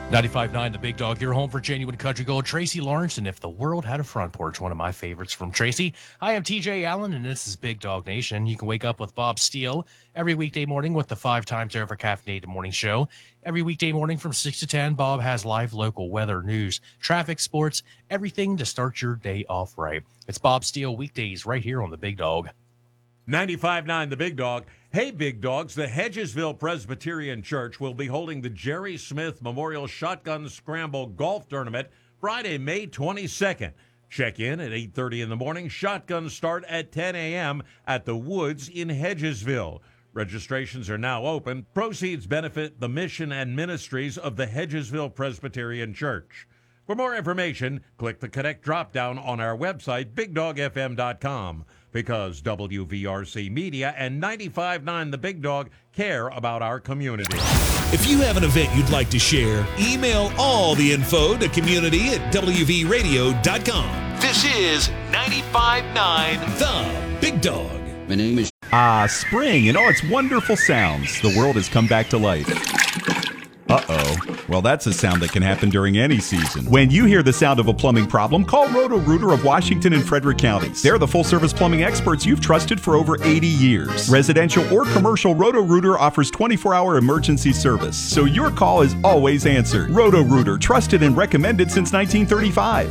95.9 The Big Dog, your home for genuine country gold. Tracy Lawrence, and If the World Had a Front Porch, one of my favorites from Tracy. Hi, I'm TJ Allen, and this is Big Dog Nation. You can wake up with Bob Steele every weekday morning with the 5 times over caffeinated morning show. Every weekday morning from 6 to 10, Bob has live local weather, news, traffic, sports, everything to start your day off right. It's Bob Steele weekdays right here on The Big Dog. 95.9 The Big Dog. Hey, Big Dogs, the Hedgesville Presbyterian Church will be holding the Jerry Smith Memorial Shotgun Scramble Golf Tournament Friday, May 22nd. Check in at 8:30 in the morning. Shotguns start at 10 a.m. at the Woods in Hedgesville. Registrations are now open. Proceeds benefit the mission and ministries of the Hedgesville Presbyterian Church. For more information, click the Connect drop-down on our website, BigDogFM.com, because WVRC Media and 95.9 The Big Dog care about our community. If you have an event you'd like to share, email all the info to community@WVRadio.com. This is 95.9 The Big Dog. My name is... spring and all its wonderful sounds. The world has come back to life. Uh-oh. Well, that's a sound that can happen during any season. When you hear the sound of a plumbing problem, call Roto-Rooter of Washington and Frederick counties. They're the full-service plumbing experts you've trusted for over 80 years. Residential or commercial, Roto-Rooter offers 24-hour emergency service, so your call is always answered. Roto-Rooter, trusted and recommended since 1935.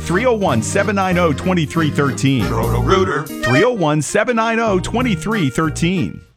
301-790-2313. Roto-Rooter. 301-790-2313.